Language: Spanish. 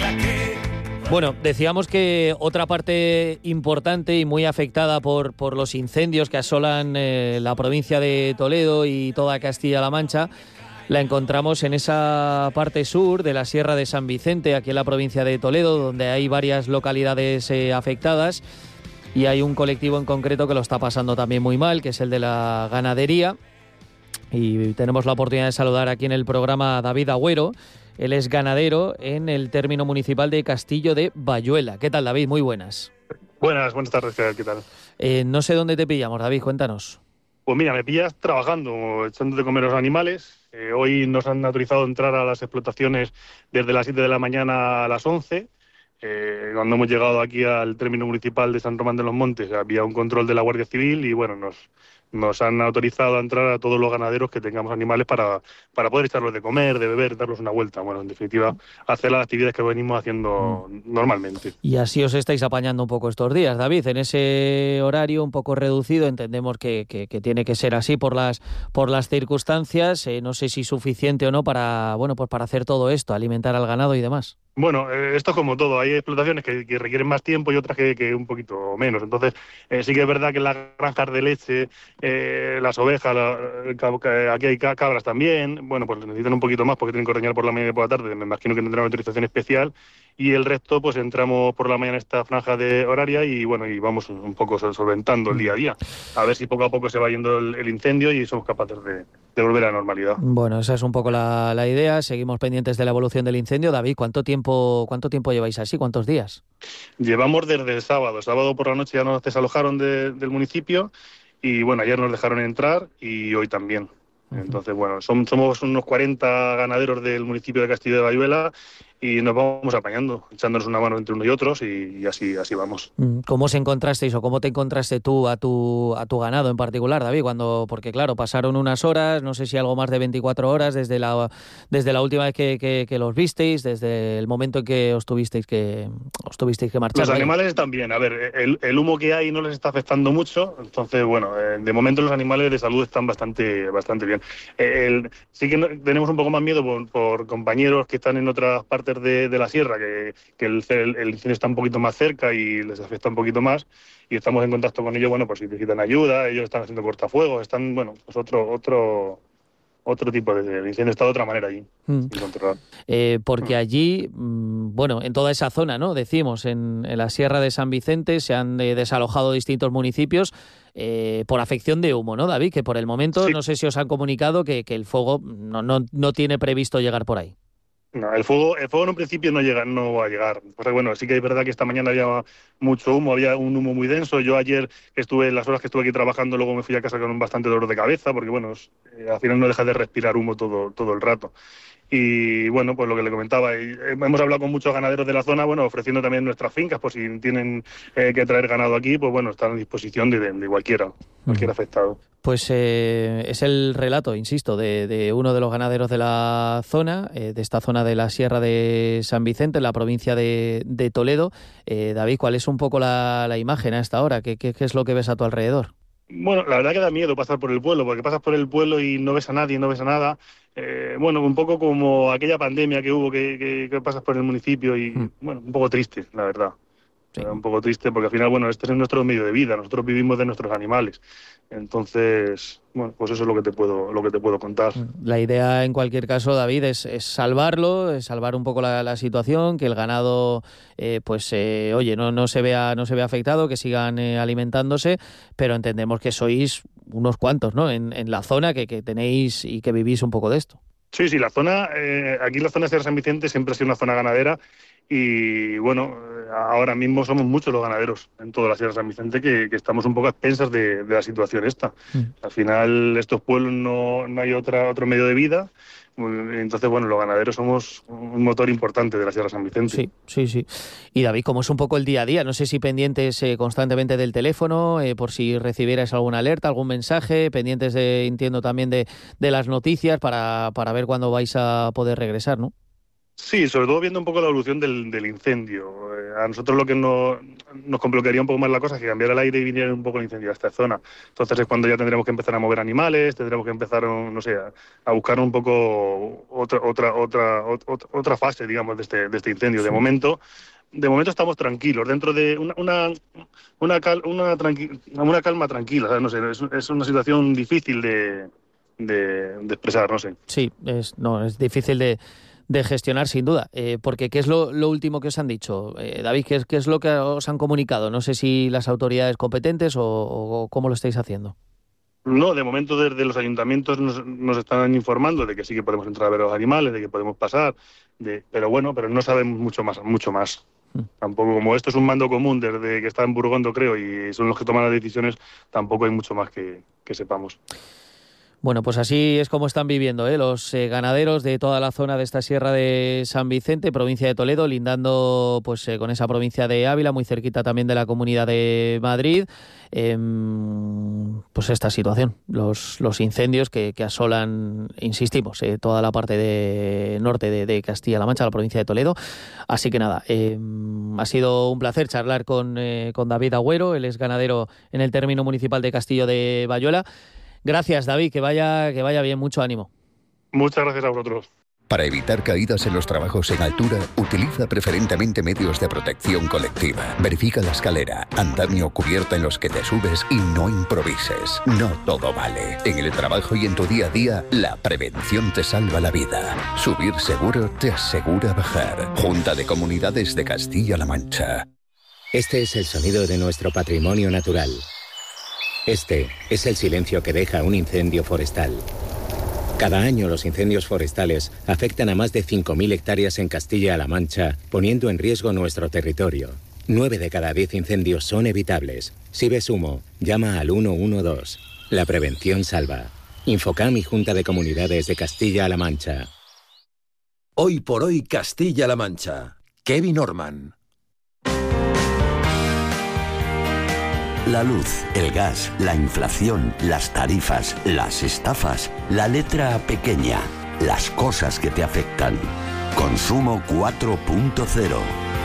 Bueno, decíamos que otra parte importante y muy afectada por los incendios que asolan la provincia de Toledo y toda Castilla-La Mancha la encontramos en esa parte sur de la Sierra de San Vicente, aquí en la provincia de Toledo, donde hay varias localidades afectadas y hay un colectivo en concreto que lo está pasando también muy mal, que es el de la ganadería. Y tenemos la oportunidad de saludar aquí en el programa a David Agüero. Él es ganadero en el término municipal de Castillo de Bayuela. ¿Qué tal, David? Muy buenas. Buenas tardes, ¿qué tal? No sé dónde te pillamos, David, cuéntanos. Pues mira, me pillas trabajando, echando de comer a los animales. Hoy nos han autorizado entrar a las explotaciones desde las 7 de la mañana a las 11. Cuando hemos llegado aquí al término municipal de San Román de los Montes había un control de la Guardia Civil y bueno, nos han autorizado a entrar a todos los ganaderos que tengamos animales para poder echarlos de comer, de beber, darlos una vuelta. Bueno, en definitiva, hacer las actividades que venimos haciendo normalmente. Y así os estáis apañando un poco estos días, David, en ese horario un poco reducido. Entendemos que tiene que ser así por las circunstancias. No sé si suficiente o no para hacer todo esto, alimentar al ganado y demás. Bueno, esto es como todo. Hay explotaciones que requieren más tiempo y otras que un poquito menos. Entonces, sí que es verdad que en las granjas de leche, las ovejas, aquí hay cabras también, bueno, pues necesitan un poquito más porque tienen que ordeñar por la mañana y por la tarde. Me imagino que tendrán una autorización especial. Y el resto, pues entramos por la mañana en esta franja de horaria y bueno, y vamos un poco solventando el día a día. A ver si poco a poco se va yendo el incendio y somos capaces de volver a la normalidad. Bueno, esa es un poco la idea. Seguimos pendientes de la evolución del incendio. David, ¿cuánto tiempo lleváis así? ¿Cuántos días? Llevamos desde el sábado. Sábado por la noche ya nos desalojaron del municipio y bueno, ayer nos dejaron entrar y hoy también. Entonces, bueno, somos unos 40 ganaderos del municipio de Castillo de Bayuela y nos vamos apañando, echándonos una mano entre unos y otros y así vamos. ¿Cómo os encontrasteis o cómo te encontraste tú a tu ganado en particular, David? Porque claro, pasaron unas horas, no sé si algo más de 24 horas desde la última vez que los visteis, desde el momento en que os tuvisteis que marchar. Los animales están bien. A ver, el humo que hay no les está afectando mucho, entonces, bueno, de momento los animales de salud están bastante bien. Sí que tenemos un poco más miedo por compañeros que están en otras partes de la sierra, que el incendio está un poquito más cerca y les afecta un poquito más, y estamos en contacto con ellos, bueno, pues si necesitan ayuda, ellos están haciendo cortafuegos, están, bueno, pues otro tipo de incendio, está de otra manera allí, sin controlar. Porque allí, bueno, en toda esa zona, ¿no? Decimos, en la Sierra de San Vicente se han desalojado distintos municipios por afección de humo, ¿no, David? Que por el momento, sí. No sé si os han comunicado que el fuego no tiene previsto llegar por ahí. No, el fuego en un principio no va a llegar. Pues bueno, sí que es verdad que esta mañana había mucho humo, había un humo muy denso. Yo ayer, las horas que estuve aquí trabajando, luego me fui a casa con bastante dolor de cabeza, porque bueno, al final no deja de respirar humo todo el rato. Y bueno, pues lo que le comentaba, hemos hablado con muchos ganaderos de la zona, bueno, ofreciendo también nuestras fincas, por si tienen que traer ganado aquí, pues bueno, están a disposición de cualquier afectado. Pues es el relato, insisto, de uno de los ganaderos de la zona, de esta zona de la Sierra de San Vicente, en la provincia de Toledo. David, ¿cuál es un poco la imagen a esta hora? ¿Qué es lo que ves a tu alrededor? Bueno, la verdad que da miedo pasar por el pueblo, porque pasas por el pueblo y no ves a nadie, no ves a nada. Bueno, un poco como aquella pandemia que hubo, que pasas por el municipio y, bueno, un poco triste, la verdad. Sí. Un poco triste porque al final, bueno, este es nuestro medio de vida, nosotros vivimos de nuestros animales. Entonces, bueno, pues eso es lo que te puedo contar. La idea, en cualquier caso, David, es salvarlo, es salvar un poco la situación, que el ganado, oye, no se vea afectado, que sigan alimentándose, pero entendemos que sois unos cuantos, ¿no? En la zona que tenéis y que vivís un poco de esto. Sí, la zona, aquí la zona de Sierra San Vicente siempre ha sido una zona ganadera y bueno, ahora mismo somos muchos los ganaderos en toda la Sierra San Vicente que estamos un poco a expensas de la situación esta. Al final estos pueblos no hay otro medio de vida, entonces bueno, los ganaderos somos un motor importante de la Sierra San Vicente. Sí. Y David, ¿cómo es un poco el día a día? No sé si pendientes constantemente del teléfono, por si recibierais alguna alerta, algún mensaje, pendientes entiendo también de las noticias para ver cuándo vais a poder regresar, ¿no? Sí, sobre todo viendo un poco la evolución del incendio. A nosotros lo que nos complicaría un poco más la cosa es que cambiara el aire y viniera un poco el incendio a esta zona. Entonces es cuando ya tendremos que empezar a mover animales, tendremos que empezar, no sé, a buscar un poco otra fase, digamos, de este incendio. Sí. De momento estamos tranquilos, dentro de una calma tranquila, ¿sabes? No sé, es una situación difícil de expresar, no sé. Sí, es difícil de gestionar sin duda, porque ¿qué es lo último que os han dicho? David, ¿qué es lo que os han comunicado? No sé si las autoridades competentes o cómo lo estáis haciendo. No, de momento desde los ayuntamientos nos están informando de que sí que podemos entrar a ver a los animales, de que podemos pasar, pero no sabemos mucho más, mucho más. Tampoco, como esto es un mando común desde que está en Burgondo, creo, y son los que toman las decisiones, tampoco hay mucho más que sepamos. Bueno, pues así es como están viviendo los ganaderos de toda la zona de esta Sierra de San Vicente, provincia de Toledo, lindando pues con esa provincia de Ávila, muy cerquita también de la Comunidad de Madrid. Pues esta situación, los incendios que asolan, insistimos, toda la parte de norte de Castilla-La Mancha, la provincia de Toledo. Así que nada, ha sido un placer charlar con David Agüero, él es ganadero en el término municipal de Castillo de Bayuela. Gracias, David, que vaya bien, mucho ánimo. Muchas gracias a vosotros. Para evitar caídas en los trabajos en altura, utiliza preferentemente medios de protección colectiva. Verifica la escalera, andamio o cubierta en los que te subes y no improvises. No todo vale. En el trabajo y en tu día a día, la prevención te salva la vida. Subir seguro te asegura bajar. Junta de Comunidades de Castilla-La Mancha. Este es el sonido de nuestro patrimonio natural. Este es el silencio que deja un incendio forestal. Cada año los incendios forestales afectan a más de 5.000 hectáreas en Castilla-La Mancha, poniendo en riesgo nuestro territorio. 9 de cada 10 incendios son evitables. Si ves humo, llama al 112. La prevención salva. Infocam y Junta de Comunidades de Castilla-La Mancha. Hoy por hoy Castilla-La Mancha. Kevin Orman. La luz, el gas, la inflación, las tarifas, las estafas, la letra pequeña, las cosas que te afectan. Consumo 4.0.